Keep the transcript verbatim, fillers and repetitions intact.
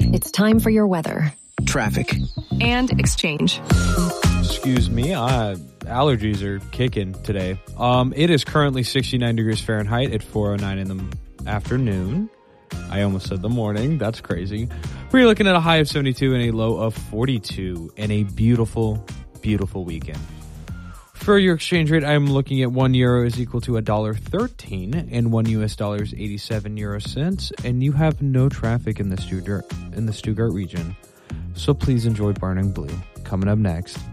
It's time for your weather. Traffic. And exchange. Excuse me, uh, allergies are kicking today. Um, it is currently sixty-nine degrees Fahrenheit at four oh nine in the afternoon. I almost said the morning. That's crazy. We're looking at a high of seventy-two and a low of forty-two and a beautiful, beautiful weekend. For your exchange rate, I'm looking at one euro is equal to one dollar thirteen and one U S dollar is eighty-seven euro cents. And you have no traffic in the Stuttgart, in the Stuttgart region. So please enjoy Burning Blue. Coming up next,